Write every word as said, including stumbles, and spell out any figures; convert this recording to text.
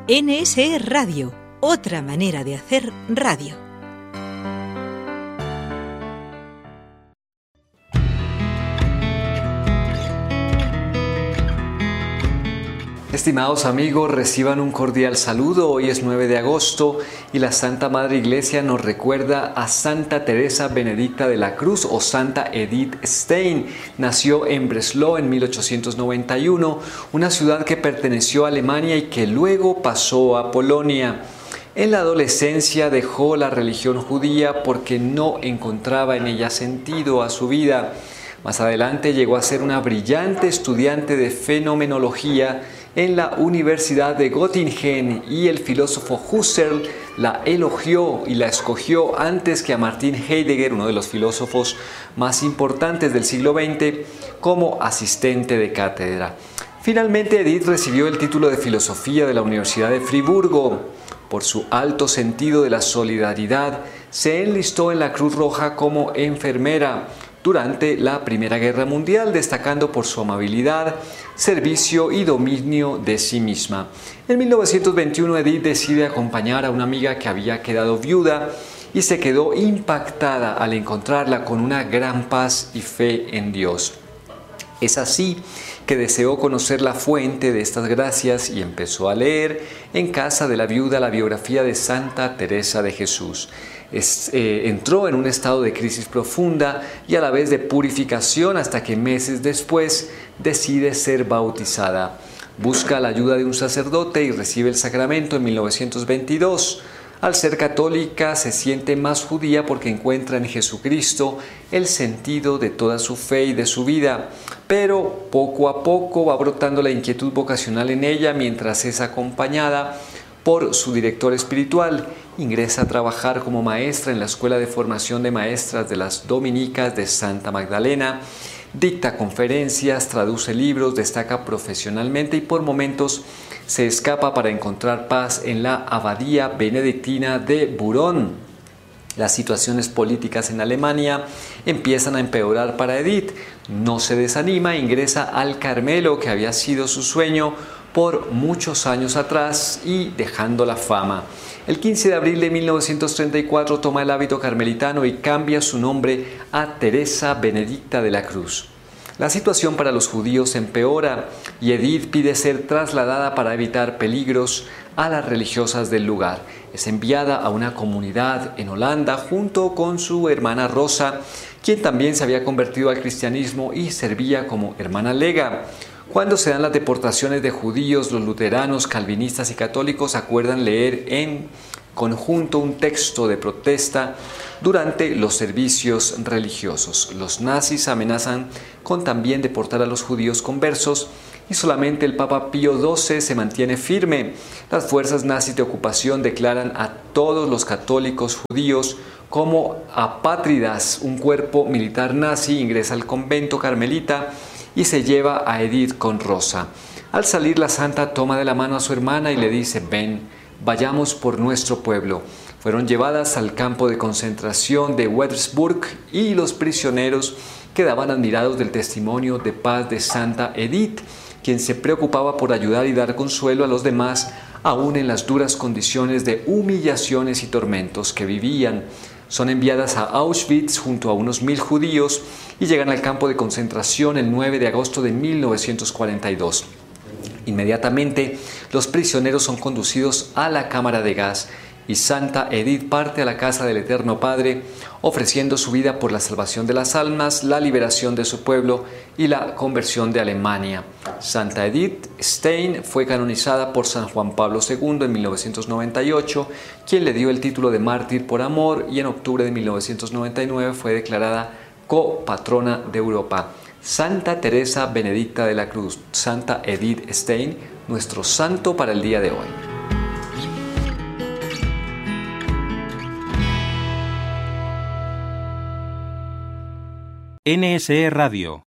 N S E Radio, otra manera de hacer radio. Estimados amigos, reciban un cordial saludo. Hoy es nueve de agosto y la Santa Madre Iglesia nos recuerda a Santa Teresa Benedicta de la Cruz o Santa Edith Stein. Nació en Breslau en mil ochocientos noventa y uno, una ciudad que perteneció a Alemania y que luego pasó a Polonia. En la adolescencia dejó la religión judía porque no encontraba en ella sentido a su vida. Más adelante llegó a ser una brillante estudiante de fenomenología en la Universidad de Göttingen y el filósofo Husserl la elogió y la escogió antes que a Martin Heidegger, uno de los filósofos más importantes del siglo veinte, como asistente de cátedra. Finalmente, Edith recibió el título de Filosofía de la Universidad de Friburgo. Por su alto sentido de la solidaridad, se enlistó en la Cruz Roja como enfermera durante la Primera Guerra Mundial, destacando por su amabilidad, servicio y dominio de sí misma. En mil novecientos veintiuno, Edith decide acompañar a una amiga que había quedado viuda y se quedó impactada al encontrarla con una gran paz y fe en Dios. Es así que deseó conocer la fuente de estas gracias y empezó a leer en casa de la viuda la biografía de Santa Teresa de Jesús. Es, eh, entró en un estado de crisis profunda y a la vez de purificación hasta que meses después decide ser bautizada. Busca la ayuda de un sacerdote y recibe el sacramento en mil novecientos veintidós. Al ser católica se siente más judía porque encuentra en Jesucristo el sentido de toda su fe y de su vida, pero poco a poco va brotando la inquietud vocacional en ella mientras es acompañada por su director espiritual. Ingresa a trabajar como maestra en la Escuela de Formación de Maestras de las Dominicas de Santa Magdalena, dicta conferencias, traduce libros, destaca profesionalmente y por momentos se escapa para encontrar paz en la abadía benedictina de Burón. Las situaciones políticas en Alemania empiezan a empeorar para Edith. No se desanima, ingresa al Carmelo, que había sido su sueño por muchos años atrás, y dejando la fama. El quince de abril de mil novecientos treinta y cuatro toma el hábito carmelitano y cambia su nombre a Teresa Benedicta de la Cruz. La situación para los judíos empeora y Edith pide ser trasladada para evitar peligros a las religiosas del lugar. Es enviada a una comunidad en Holanda junto con su hermana Rosa, quien también se había convertido al cristianismo y servía como hermana lega. Cuando se dan las deportaciones de judíos, los luteranos, calvinistas y católicos acuerdan leer en conjunto un texto de protesta durante los servicios religiosos. Los nazis amenazan con también deportar a los judíos conversos y solamente el Papa Pío doce se mantiene firme. Las fuerzas nazis de ocupación declaran a todos los católicos judíos como apátridas. Un cuerpo militar nazi ingresa al convento carmelita y se lleva a Edith con Rosa. Al salir, la santa toma de la mano a su hermana y le dice: ven, vayamos por nuestro pueblo. Fueron llevadas al campo de concentración de Wednesburg y los prisioneros quedaban admirados del testimonio de paz de Santa Edith, quien se preocupaba por ayudar y dar consuelo a los demás, aún en las duras condiciones de humillaciones y tormentos que vivían. Son enviadas a Auschwitz junto a unos mil judíos y llegan al campo de concentración el nueve de agosto de mil novecientos cuarenta y dos. Inmediatamente, los prisioneros son conducidos a la cámara de gas y Santa Edith parte a la casa del Eterno Padre, ofreciendo su vida por la salvación de las almas, la liberación de su pueblo y la conversión de Alemania. Santa Edith Stein fue canonizada por San Juan Pablo segundo en mil novecientos noventa y ocho, quien le dio el título de mártir por amor, y en octubre de mil novecientos noventa y nueve fue declarada copatrona de Europa. Santa Teresa Benedicta de la Cruz, Santa Edith Stein, nuestro santo para el día de hoy. N S E Radio,